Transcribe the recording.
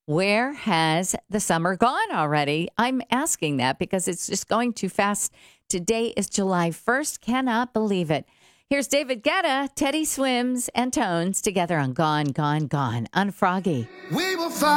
Where has the summer gone already? I'm asking that because it's just going too fast. Today is July 1st. Cannot believe it. Here's David Guetta, Teddy Swims, and Tones together on Gone, Gone, Gone on Froggy. We're